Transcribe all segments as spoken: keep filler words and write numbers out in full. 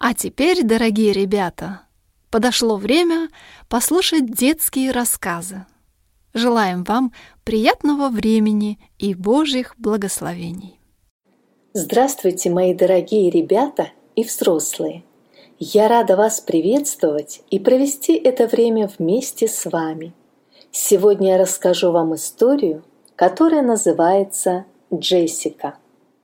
А теперь, дорогие ребята, подошло время послушать детские рассказы. Желаем вам приятного времени и Божьих благословений. Здравствуйте, мои дорогие ребята и взрослые! Я рада вас приветствовать и провести это время вместе с вами. Сегодня я расскажу вам историю, которая называется «Джессика».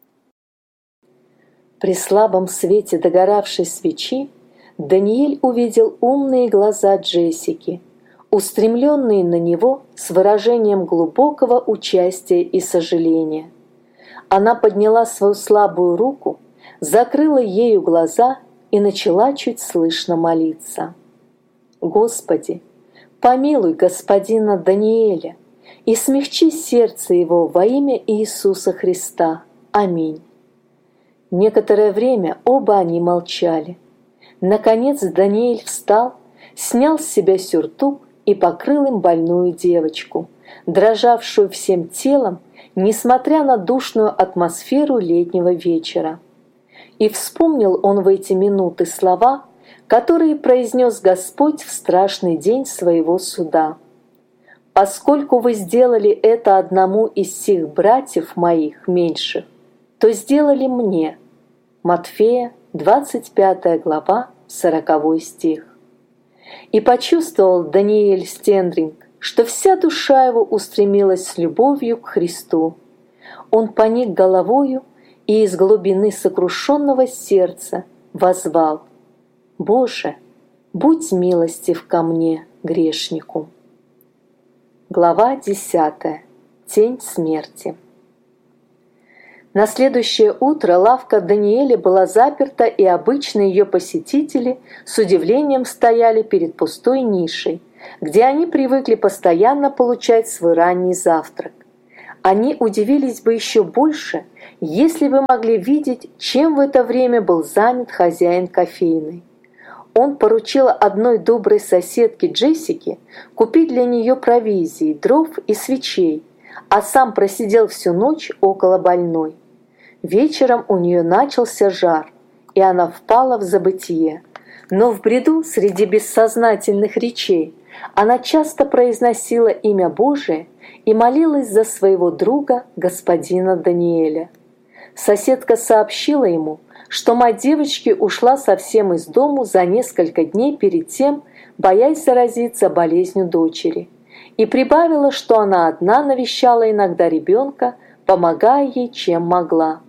При слабом свете догоравшей свечи Даниэль увидел умные глаза Джессики, устремленные на него с выражением глубокого участия и сожаления. Она подняла свою слабую руку, закрыла ею глаза и начала чуть слышно молиться. «Господи, помилуй господина Даниэля и смягчи сердце его во имя Иисуса Христа. Аминь». Некоторое время оба они молчали. Наконец Даниэль встал, снял с себя сюртук и покрыл им больную девочку, дрожавшую всем телом, несмотря на душную атмосферу летнего вечера. И вспомнил он в эти минуты слова, которые произнес Господь в страшный день своего суда. «Поскольку вы сделали это одному из сих братьев моих меньших, то сделали мне». Матфея, двадцать пятая глава, сороковой стих. И почувствовал Даниэль Стендринг, что вся душа его устремилась с любовью к Христу. Он поник головою и из глубины сокрушенного сердца воззвал: «Боже, будь милостив ко мне, грешнику». Глава десятая. Тень смерти. На следующее утро лавка Даниэля была заперта, и обычные ее посетители с удивлением стояли перед пустой нишей, где они привыкли постоянно получать свой ранний завтрак. Они удивились бы еще больше, если бы могли видеть, чем в это время был занят хозяин кофейной. Он поручил одной доброй соседке Джессике купить для нее провизии, дров и свечей, а сам просидел всю ночь около больной. Вечером у нее начался жар, и она впала в забытье. Но в бреду среди бессознательных речей она часто произносила имя Божие и молилась за своего друга, господина Даниэля. Соседка сообщила ему, что мать девочки ушла совсем из дому за несколько дней перед тем, боясь заразиться болезнью дочери, и прибавила, что она одна навещала иногда ребенка, помогая ей, чем могла.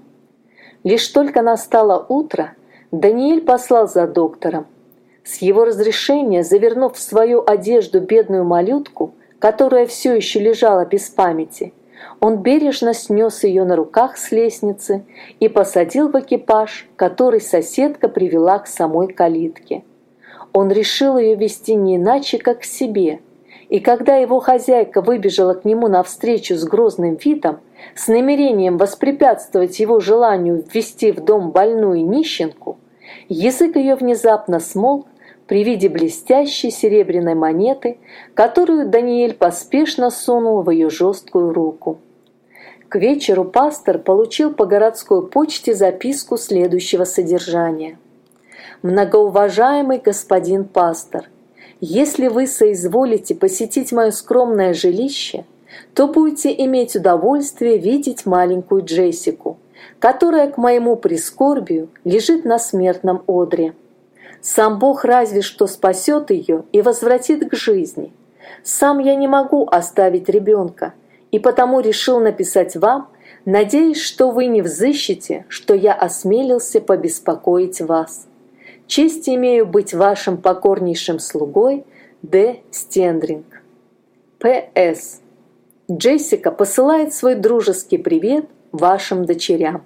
Лишь только настало утро, Даниэль послал за доктором. С его разрешения, завернув в свою одежду бедную малютку, которая все еще лежала без памяти, он бережно снес ее на руках с лестницы и посадил в экипаж, который соседка привела к самой калитке. Он решил ее вести не иначе, как к себе, и когда его хозяйка выбежала к нему навстречу с грозным видом, с намерением воспрепятствовать его желанию ввести в дом больную нищенку, язык ее внезапно смолк при виде блестящей серебряной монеты, которую Даниэль поспешно сунул в ее жесткую руку. К вечеру пастор получил по городской почте записку следующего содержания: «Многоуважаемый господин пастор, если вы соизволите посетить мое скромное жилище, то будете иметь удовольствие видеть маленькую Джессику, которая, к моему прискорбию, лежит на смертном одре. Сам Бог разве что спасет ее и возвратит к жизни. Сам я не могу оставить ребенка, и потому решил написать вам, надеясь, что вы не взыщете, что я осмелился побеспокоить вас. Честь имею быть вашим покорнейшим слугой, Д. Стендринг. П С Джессика посылает свой дружеский привет вашим дочерям».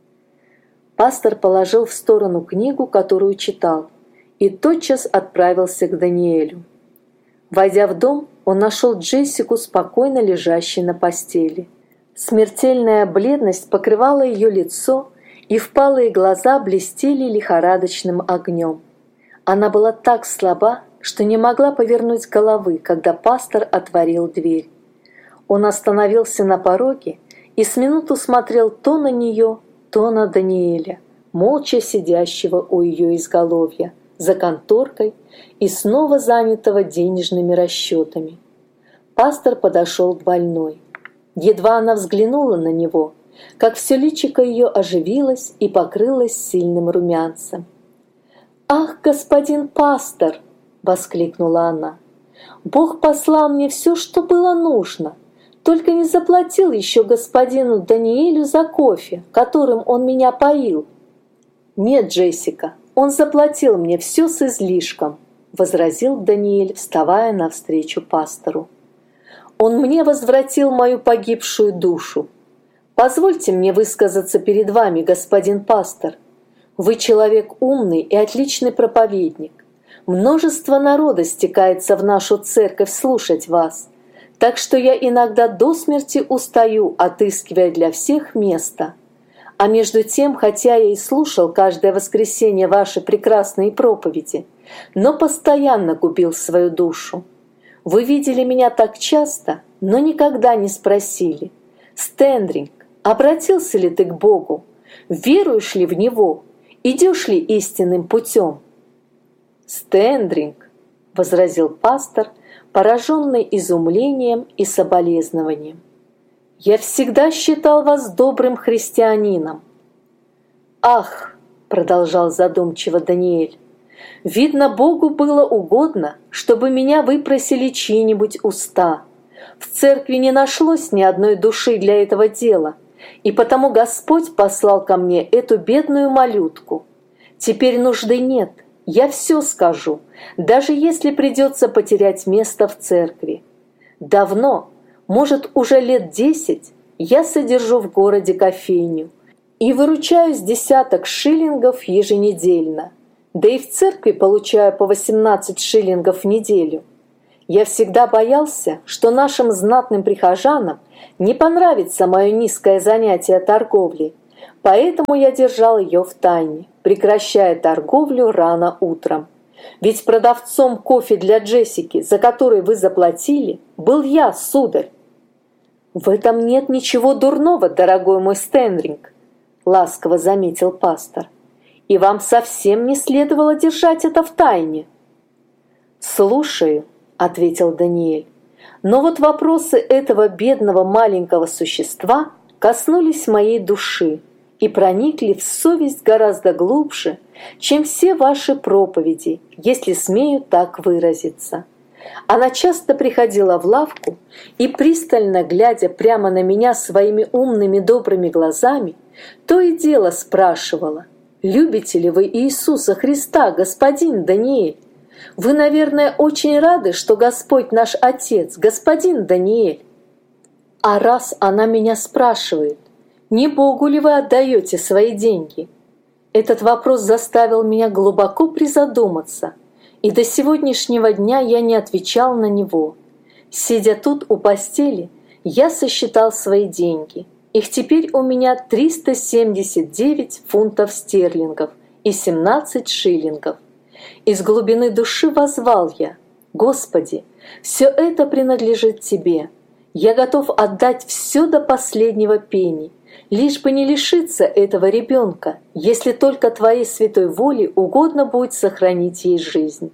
Пастор положил в сторону книгу, которую читал, и тотчас отправился к Даниэлю. Войдя в дом, он нашел Джессику спокойно лежащей на постели. Смертельная бледность покрывала ее лицо, и впалые глаза блестели лихорадочным огнем. Она была так слаба, что не могла повернуть головы, когда пастор отворил дверь. Он остановился на пороге и с минуту смотрел то на нее, то на Даниэля, молча сидящего у ее изголовья, за конторкой и снова занятого денежными расчетами. Пастор подошел к больной. Едва она взглянула на него, как все личико ее оживилось и покрылось сильным румянцем. «Ах, господин пастор!» — воскликнула она. «Бог послал мне все, что было нужно, только не заплатил еще господину Даниэлю за кофе, которым он меня поил». «Нет, Джессика, он заплатил мне все с излишком», — возразил Даниэль, вставая навстречу пастору. «Он мне возвратил мою погибшую душу. Позвольте мне высказаться перед вами, господин пастор. Вы человек умный и отличный проповедник. Множество народа стекается в нашу церковь слушать вас, так что я иногда до смерти устаю, отыскивая для всех место. А между тем, хотя я и слушал каждое воскресенье ваши прекрасные проповеди, но постоянно губил свою душу. Вы видели меня так часто, но никогда не спросили: «Стендринг, обратился ли ты к Богу? Веруешь ли в Него? Идешь ли истинным путем?» «Стендринг», — возразил пастор, пораженный изумлением и соболезнованием, «я всегда считал вас добрым христианином». «Ах», — продолжал задумчиво Даниэль, «видно, Богу было угодно, чтобы меня выпросили чьи-нибудь уста. В церкви не нашлось ни одной души для этого дела, и потому Господь послал ко мне эту бедную малютку. Теперь нужды нет, я все скажу, даже если придется потерять место в церкви. Давно, может, уже лет десять, я содержу в городе кофейню и выручаю с десяток шиллингов еженедельно, да и в церкви получаю по восемнадцать шиллингов в неделю. Я всегда боялся, что нашим знатным прихожанам не понравится мое низкое занятие торговлей, поэтому я держал ее в тайне, прекращая торговлю рано утром. Ведь продавцом кофе для Джессики, за который вы заплатили, был я, сударь. «В этом нет ничего дурного, дорогой мой Стендринг», — ласково заметил пастор. «И вам совсем не следовало держать это в тайне». «Слушаю», — ответил Даниэль. «Но вот вопросы этого бедного маленького существа коснулись моей души и проникли в совесть гораздо глубже, чем все ваши проповеди, если смею так выразиться. Она часто приходила в лавку и, пристально глядя прямо на меня своими умными добрыми глазами, то и дело спрашивала: «Любите ли вы Иисуса Христа, господин Даниэль? Вы, наверное, очень рады, что Господь наш Отец, господин Даниэль». А раз она меня спрашивает: «Не Богу ли вы отдаете свои деньги?» Этот вопрос заставил меня глубоко призадуматься, и до сегодняшнего дня я не отвечал на него. Сидя тут у постели, я сосчитал свои деньги. Их теперь у меня триста семьдесят девять фунтов стерлингов и семнадцать шиллингов. Из глубины души воззвал я: «Господи, все это принадлежит Тебе. Я готов отдать все до последнего пенни, лишь бы не лишиться этого ребенка, если только Твоей святой воле угодно будет сохранить ей жизнь».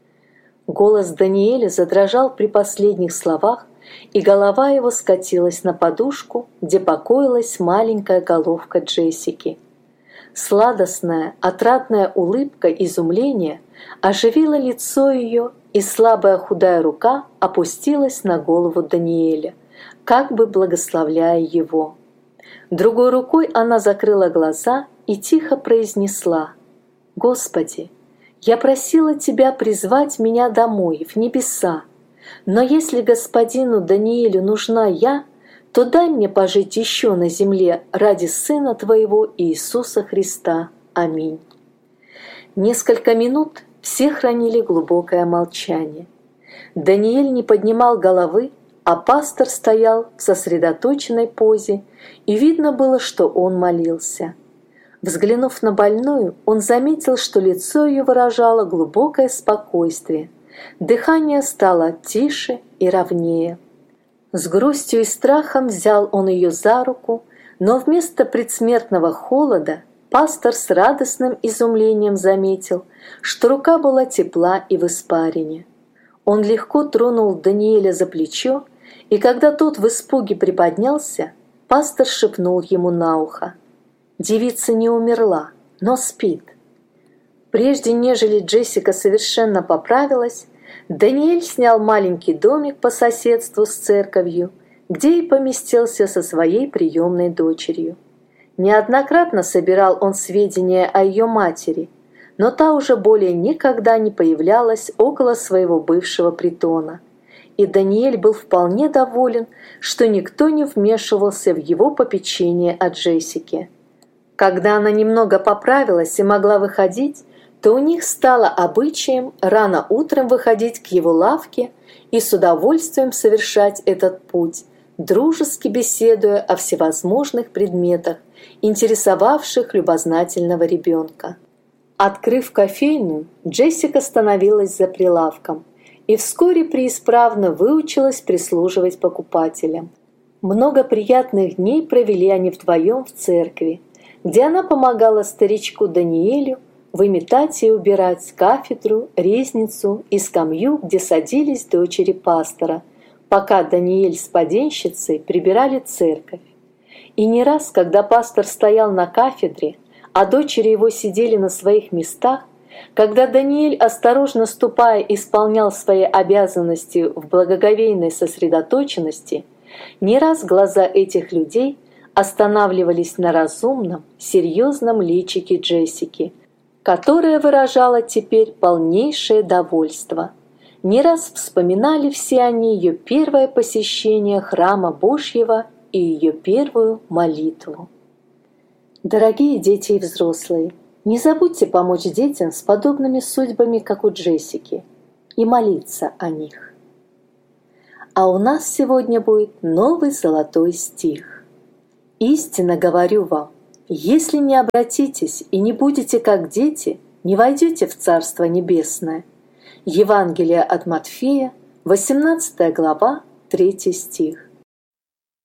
Голос Даниэля задрожал при последних словах, и голова его скатилась на подушку, где покоилась маленькая головка Джессики. Сладостная, отрадная улыбка изумления оживила лицо ее, и слабая худая рука опустилась на голову Даниэля, как бы благословляя его. Другой рукой она закрыла глаза и тихо произнесла: «Господи, я просила Тебя призвать меня домой, в небеса, но если господину Даниэлю нужна я, то дай мне пожить еще на земле ради Сына Твоего Иисуса Христа. Аминь». Несколько минут все хранили глубокое молчание. Даниэль не поднимал головы, а пастор стоял в сосредоточенной позе, и видно было, что он молился. Взглянув на больную, он заметил, что лицо ее выражало глубокое спокойствие, дыхание стало тише и ровнее. С грустью и страхом взял он ее за руку, но вместо предсмертного холода пастор с радостным изумлением заметил, что рука была тепла и в испарине. Он легко тронул Даниэля за плечо, и когда тот в испуге приподнялся, пастор шепнул ему на ухо: «Девица не умерла, но спит». Прежде нежели Джессика совершенно поправилась, Даниэль снял маленький домик по соседству с церковью, где и поместился со своей приемной дочерью. Неоднократно собирал он сведения о ее матери, но та уже более никогда не появлялась около своего бывшего притона. И Даниэль был вполне доволен, что никто не вмешивался в его попечение о Джессике. Когда она немного поправилась и могла выходить, то у них стало обычаем рано утром выходить к его лавке и с удовольствием совершать этот путь, дружески беседуя о всевозможных предметах, интересовавших любознательного ребенка. Открыв кофейную, Джессика становилась за прилавком и вскоре преисправно выучилась прислуживать покупателям. Много приятных дней провели они вдвоем в церкви, где она помогала старичку Даниэлю выметать и убирать кафедру, резницу и скамью, где садились дочери пастора, пока Даниэль с поденщицей прибирали церковь. И не раз, когда пастор стоял на кафедре, а дочери его сидели на своих местах, когда Даниэль, осторожно ступая, исполнял свои обязанности в благоговейной сосредоточенности, не раз глаза этих людей останавливались на разумном, серьезном личике Джессики, которое выражало теперь полнейшее довольство. Не раз вспоминали все они ее первое посещение храма Божьего и ее первую молитву. Дорогие дети и взрослые, не забудьте помочь детям с подобными судьбами, как у Джессики, и молиться о них. А у нас сегодня будет новый золотой стих. «Истинно говорю вам, если не обратитесь и не будете как дети, не войдете в Царство Небесное». Евангелие от Матфея, восемнадцатая глава, третий стих.